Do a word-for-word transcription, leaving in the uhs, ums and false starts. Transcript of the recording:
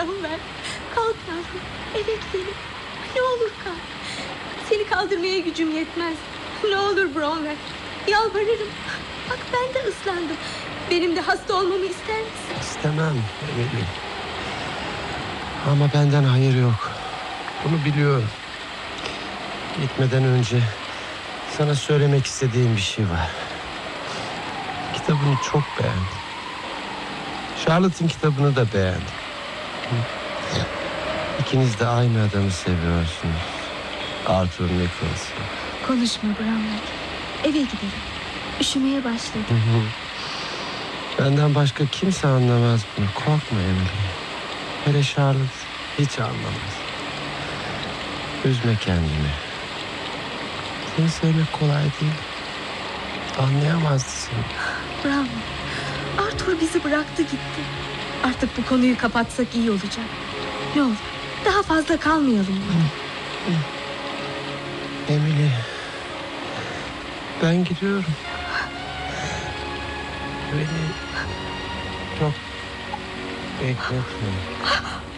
Bromwell, kalk yavrum, eve gidelim. Ne olur kalk. Seni kaldırmaya gücüm yetmez. Ne olur Bromwell, yalvarırım. Bak ben de ıslandım. Benim de hasta olmamı ister misin? İstemem Emily. Ama benden hayır yok. Bunu biliyorum. Gitmeden önce sana söylemek istediğim bir şey var. Kitabını çok beğendim. Charlotte'ın kitabını da beğendim. İkiniz de aynı adamı seviyorsunuz. Arthur Nicholson. Konuşma Bromwell. Eve gidelim. Üşümeye başladım. Hı hı. Benden başka kimse anlamaz bunu. Korkma Emily. Hele Charlotte hiç anlamaz. Üzme kendini. Seni sevmek kolay değil. Anlayamazdı seni. Bromwell, Arthur bizi bıraktı gitti. Artık bu konuyu kapatsak iyi olacak. Ne olur daha fazla kalmayalım. Hı. Hı. Emily, ben gidiyorum. Beni çok bekletme.